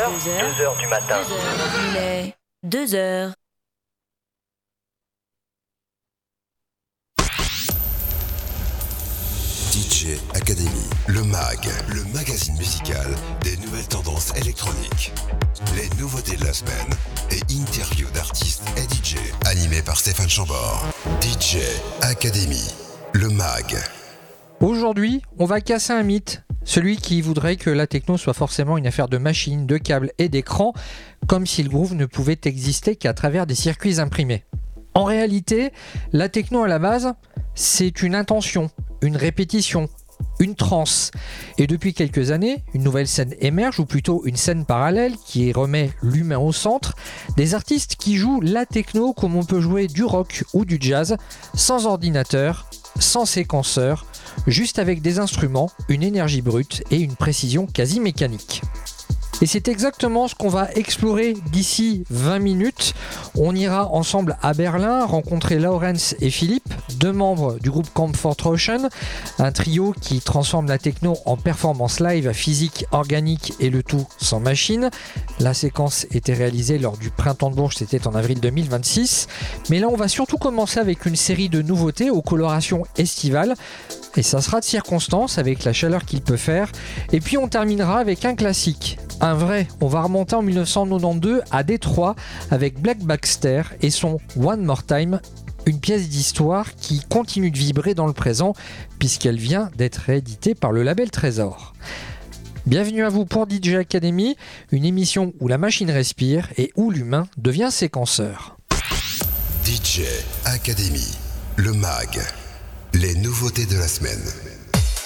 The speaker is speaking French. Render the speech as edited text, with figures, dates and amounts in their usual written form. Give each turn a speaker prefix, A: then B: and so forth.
A: heures, 2 heures du matin.
B: Il est 2 heures.
C: DJ Academy, le MAG, le magazine musical des nouvelles tendances électroniques. Les nouveautés de la semaine et interviews d'artistes et DJ, animé par Stéphane Chambord. DJ Academy, le MAG.
D: Aujourd'hui, on va casser un mythe, celui qui voudrait que la techno soit forcément une affaire de machines, de câbles et d'écrans, comme si le groove ne pouvait exister qu'à travers des circuits imprimés. En réalité, la techno à la base, c'est une intention, une répétition, une transe. Et depuis quelques années, une nouvelle scène émerge, ou plutôt une scène parallèle qui remet l'humain au centre, des artistes qui jouent la techno comme on peut jouer du rock ou du jazz, sans ordinateur, sans séquenceur, juste avec des instruments, une énergie brute et une précision quasi mécanique. Et c'est exactement ce qu'on va explorer d'ici 20 minutes. On ira ensemble à Berlin rencontrer Laurens et Philippe, deux membres du groupe Comfort Ocean, un trio qui transforme la techno en performance live physique, organique et le tout sans machine. La séquence était réalisée lors du Printemps de Bourges, c'était en avril 2026. Mais là, on va surtout commencer avec une série de nouveautés aux colorations estivales. Et ça sera de circonstance avec la chaleur qu'il peut faire. Et puis on terminera avec un classique. Un vrai, on va remonter en 1992 à Détroit avec Black Baxter et son One More Time, une pièce d'histoire qui continue de vibrer dans le présent puisqu'elle vient d'être rééditée par le label Trésor. Bienvenue à vous pour DJ Academy, une émission où la machine respire et où l'humain devient séquenceur.
C: DJ Academy, le MAG, les nouveautés de la semaine.